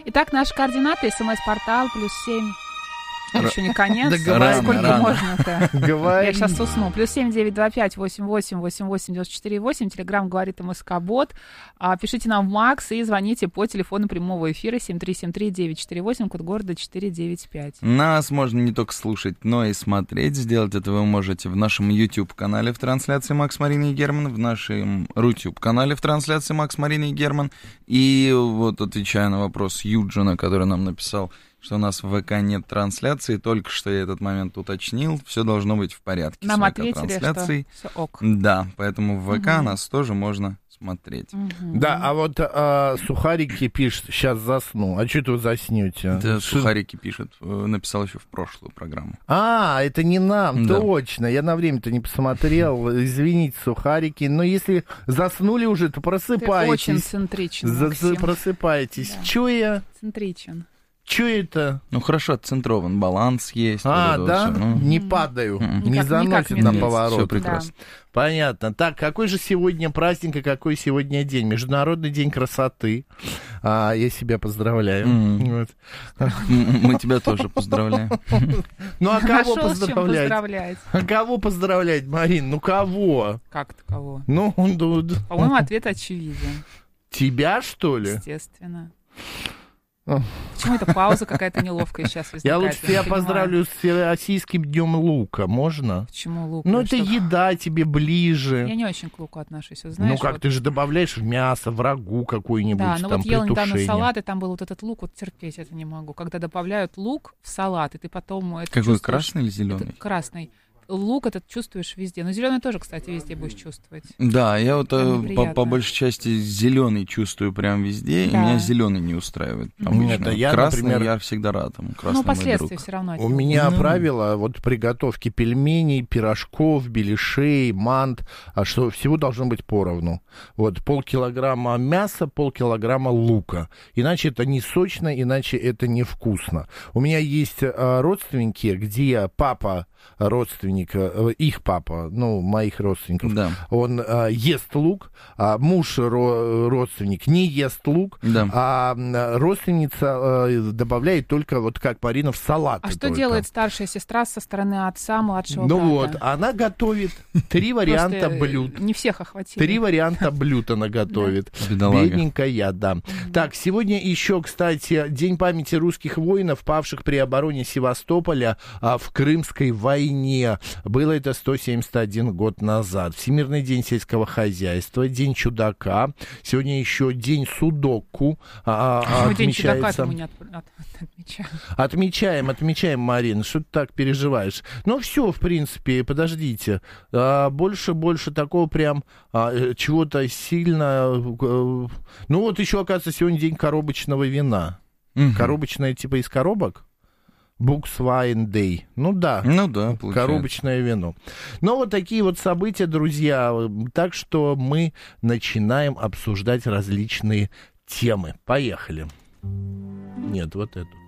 Итак, наши координаты. СМС-портал +7. Еще не конец. Рано, Сколько рано. можно-то? Говори. Я сейчас усну. +7 925 88 88 94 8. Телеграм говорит МСК-бот. Пишите нам в МАКС и звоните по телефону прямого эфира 7373948, код города 495. Нас можно не только слушать, но и смотреть. Сделать это вы можете в нашем YouTube-канале в трансляции Макс, Марина и Герман, в нашем Рутюб-канале в трансляции Макс, Марина и Герман. И вот отвечая на вопрос Юджина, который нам написал, что у нас в ВК нет трансляции, только что я этот момент уточнил, все должно быть в порядке. Нам с ответили, что все ок. Да, поэтому в ВК нас тоже можно смотреть. Да, а вот Сухарики пишет, сейчас засну. А что это вы заснете? Да, Сухарики пишет, написал еще в прошлую программу. Это не нам, Да. точно. Я на время-то не посмотрел. Извините, Сухарики. Но если заснули уже, то Ты просыпайтесь. очень центричен, Максим. Просыпайтесь. Да. Чё я? Центричен. Чё это? Ну хорошо, отцентрован, баланс есть. вот это вот Да? всё, ну. Не падаю, не Никак заносит не на нет, поворот. всё прекрасно. Понятно. Так, какой же сегодня праздник и какой сегодня день? Международный день красоты. Я себя поздравляю. Вот. Мы тебя тоже поздравляем. Ну, а кого Нашел с чем поздравлять? поздравлять. А кого поздравлять, Марин? Ну, кого? Как-то кого? Ну, По-моему, ответ очевиден. тебя, что ли? Естественно. Почему это пауза какая-то неловкая сейчас возникает? Я лучше тебя не понимаю. поздравлю с Российским днем лука. Можно? Почему лук? Ну, Я это что, еда тебе ближе. Я не очень к луку отношусь, вот знаешь. Ну, как вот. ты же добавляешь в мясо, в рагу какой-нибудь, Да, но там, вот ела недавно притушение. салат, и там был вот этот лук, вот терпеть это не могу. Когда добавляют лук в салат, и ты потом это Какой, чувствуешь. красный или Это зеленый? красный. Лук этот чувствуешь везде. Но зеленый тоже, кстати, везде будешь чувствовать. Да, я вот Прям по приятно. большей части зеленый чувствую прям везде, и Да. меня зеленый не устраивает. Обычно. Это я, Красный например, я всегда рад. Красный Ну, мой последствия друг. все равно. от У него. меня Ну. правило вот приготовки пельменей, пирожков, беляшей, мант, что всего должно быть поровну. Вот полкилограмма мяса, полкилограмма лука. Иначе это не сочно, иначе это невкусно. У меня есть родственники, где папа родственника, их папа, ну, моих родственников, Да. он ест лук, а муж родственник не ест лук, Да. а родственница добавляет только, вот как Марина, в салат. А что делает старшая сестра со стороны отца, младшего Ну брата? вот, она готовит 3 варианта Просто, блюд. Не всех охватили. 3 варианта блюд она готовит. Бедолага. Бедненькая, да. Так, сегодня еще, кстати, День памяти русских воинов, павших при обороне Севастополя в Крымской войне. Было это 171 год назад. Всемирный день сельского хозяйства, День чудака. Сегодня еще День судоку Почему день чудака отмечается. мы не отмечаем? Отмечаем, Марин. Что ты так переживаешь? Ну, все, в принципе, подождите. Больше такого прям чего-то сильно... Ну, вот еще, оказывается, сегодня день коробочного вина. Мгм. Коробочное типа из коробок? Буксвайн Дэй. Ну да. Ну да, получается. Коробочное вино. Но вот такие вот события, друзья. Так что мы начинаем обсуждать различные темы. Поехали. Нет, вот эту.